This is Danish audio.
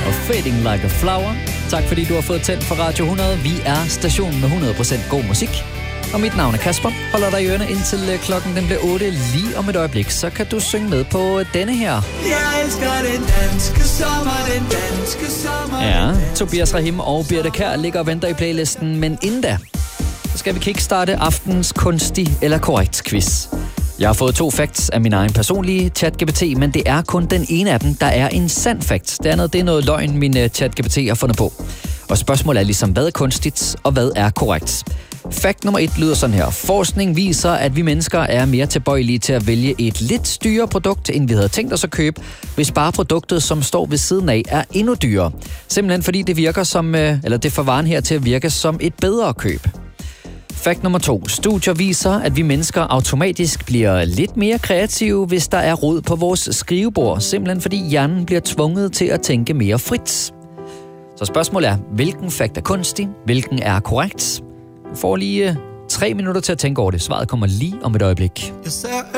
og Fading Like a Flower. Tak fordi du har fået tændt for Radio 100. Vi er stationen med 100% god musik. Og mit navn er Kasper. Holder dig i ørerne indtil klokken den bliver 8 lige om et øjeblik. Så kan du synge med på denne her. Jeg elsker den danske sommer, den danske sommer. Ja, Tobias Rahim og Birte Kjær ligger og venter i playlisten. Men inden da, så skal vi kickstarte aftens kunstig eller korrekt quiz. Jeg har fået 2 facts af min egen personlige ChatGPT, men det er kun den ene af dem, der er en sand fact. Det andet, det er noget løgn, min ChatGPT har fundet på. Og spørgsmålet er ligesom, hvad er kunstigt, og hvad er korrekt? Fact nummer 1 lyder sådan her. Forskning viser, at vi mennesker er mere tilbøjelige til at vælge et lidt dyrere produkt, end vi havde tænkt os at købe, hvis bare produktet, som står ved siden af, er endnu dyrere. Simpelthen fordi det virker som, det får varen her til at virke som et bedre køb. Fact nummer 2. Studier viser, at vi mennesker automatisk bliver lidt mere kreative, hvis der er rod på vores skrivebord. Simpelthen fordi hjernen bliver tvunget til at tænke mere frit. Så spørgsmålet er, hvilken fact er kunstig, hvilken er korrekt? Du får lige 3 minutter til at tænke over det. Svaret kommer lige om et øjeblik. Jeg ser